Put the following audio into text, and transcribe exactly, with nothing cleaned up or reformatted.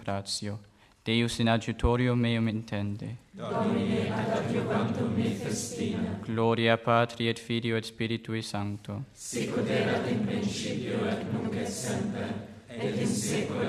gratio. Deus in adjutorium meum intende. Domine ad adjuvantum me festina. Gloria Patri et Filio et Spiritui Sancto. Sic ut erat in principio et nunc et semper, et in saecula